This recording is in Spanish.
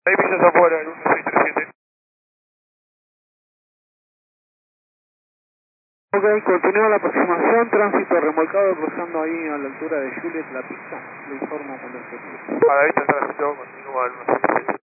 6 pisos afuera, el 1637. Ok, continúa la aproximación, tránsito remolcado cruzando ahí a la altura de Juliet la pista. Le informo cuando esté. A la vista tránsito, continúa el 1637.